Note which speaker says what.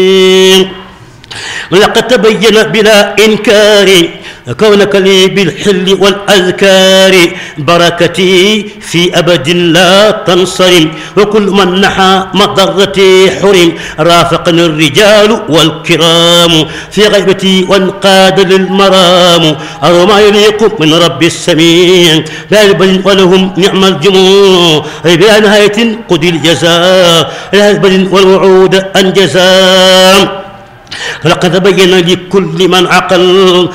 Speaker 1: لقد تبين بلا إنكار كونك لي بالحل والأذكار بركتي في أبد لا تنصرم وكل من نحى مضرتي حرم رافقني الرجال والكرام في غيبتي وانقاد للمرام أو ما يليق من رب السميع بل ولهم نعم الجموع بلا نهاية قد الجزاء والوعود أنجزا لقد بين لكل من عقل